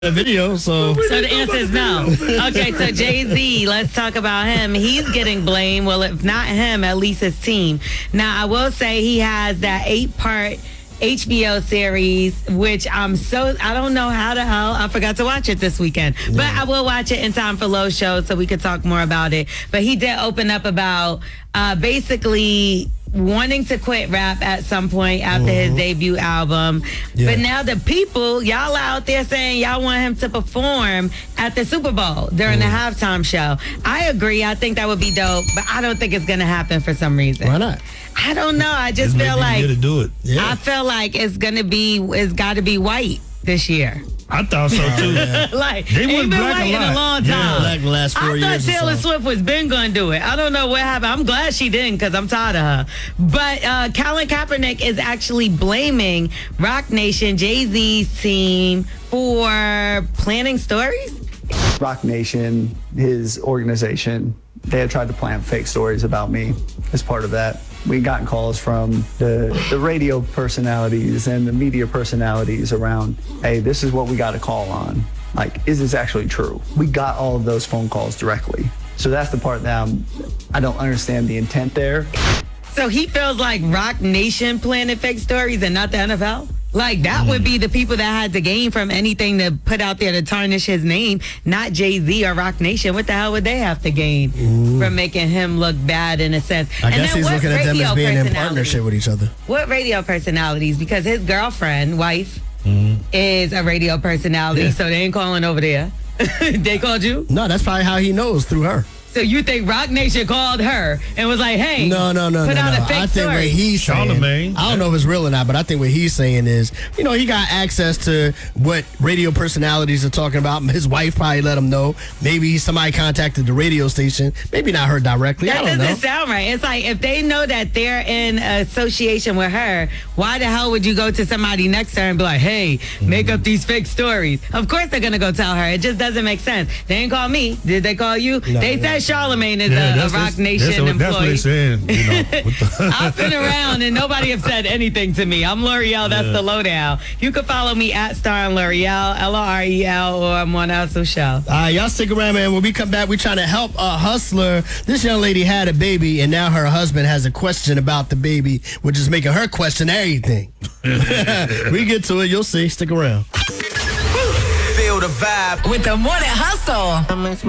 the video, so the answer is no. Okay, so Jay-Z, let's talk about him. He's getting blamed. Well, if not him, at least his team. Now, I will say he has that 8-part HBO series, which I don't know how the hell I forgot to watch it this weekend. Yeah. But I will watch it in time for Lowe's show so we could talk more about it. But he did open up about basically wanting to quit rap at some point after his debut album. Yeah. But now the people, y'all out there saying y'all want him to perform at the Super Bowl during the halftime show. I agree. I think that would be dope, but I don't think it's going to happen for some reason. Why not? I don't know. I just feel like to do it. Yeah. I feel like it's got to be white this year. I thought so too. Like they ain't been waiting a long time. Yeah, like the last 4 years. I thought Taylor so. Swift was been going to do it. I don't know what happened. I'm glad she didn't because I'm tired of her. But Colin Kaepernick is actually blaming Rock Nation, Jay-Z's team, for planting stories. Rock Nation, his organization, they had tried to plant fake stories about me as part of that. We gotten calls from the radio personalities and the media personalities around, hey, this is what we got to call on. Like, is this actually true? We got all of those phone calls directly. So that's the part that I don't understand the intent there. So he feels like Rock Nation planted fake stories and not the NFL? Like, that would be the people that had to gain from anything to put out there to tarnish his name, not Jay-Z or Rock Nation. What the hell would they have to gain from making him look bad in a sense? I guess he's looking at them as being in partnership with each other. What radio personalities? Because his girlfriend, wife, is a radio personality, so they ain't calling over there. They called you? No, that's probably how he knows, through her. So you think Rock Nation called her and was like, hey, put out a fake I think story. what he's saying, Charlamagne. I don't know if it's real or not, but I think what he's saying is, he got access to what radio personalities are talking about. His wife probably let him know. Maybe somebody contacted the radio station. Maybe not her directly. That I don't know. doesn't sound right. It's like, if they know that they're in association with her, why the hell would you go to somebody next to her and be like, hey, make up these fake stories? Of course they're going to go tell her. It just doesn't make sense. They ain't call me. Did they call you? No, they said Charlamagne is a Rock Nation employee. That's what they said. I've been around and nobody have said anything to me. I'm L'Oreal. That's the lowdown. You can follow me at Star and L'Oreal, L-O-R-E-L, or I'm on Hustle Show. All right, y'all stick around, man. When we come back, we're trying to help a hustler. This young lady had a baby, and now her husband has a question about the baby, which is making her question everything. We get to it. You'll see. Stick around. Feel the vibe with the Morning Hustle.